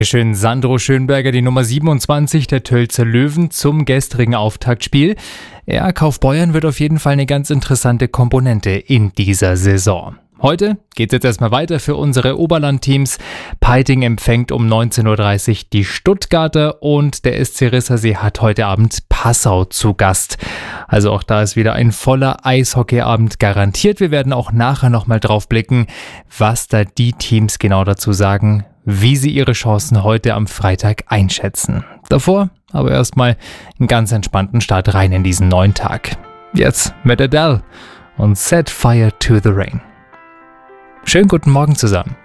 Schön Sandro Schönberger, die Nummer 27 der Tölzer Löwen zum gestrigen Auftaktspiel. Ja, Kaufbeuern wird auf jeden Fall eine ganz interessante Komponente in dieser Saison. Heute geht es jetzt erstmal weiter für unsere Oberlandteams. Peiting empfängt um 19.30 Uhr die Stuttgarter und der SC Rissersee hat heute Abend Passau zu Gast. Also auch da ist wieder ein voller Eishockeyabend garantiert. Wir werden auch nachher nochmal drauf blicken, was da die Teams genau dazu sagen, wie sie ihre Chancen heute am Freitag einschätzen. Davor aber erstmal einen ganz entspannten Start rein in diesen neuen Tag. Jetzt mit Adele und Set Fire to the Rain. Schönen guten Morgen zusammen.